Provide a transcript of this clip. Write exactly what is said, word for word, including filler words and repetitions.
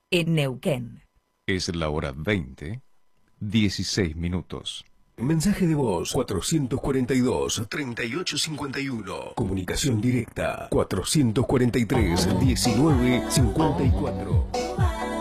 en Neuquén. Es la hora veinte, dieciséis minutos. Mensaje de voz cuatrocientos cuarenta y dos, treinta y ocho cincuenta y uno. Comunicación directa cuatrocientos cuarenta y tres, diecinueve cincuenta y cuatro.